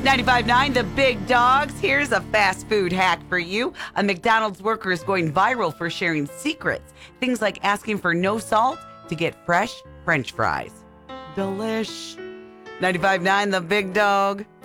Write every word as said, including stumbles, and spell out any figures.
ninety-five point nine The Big Dogs. Here's a fast food hack for you. A McDonald's worker is going viral for sharing secrets. Things like asking for no salt to get fresh French fries. Delish. ninety-five point nine The Big Dog.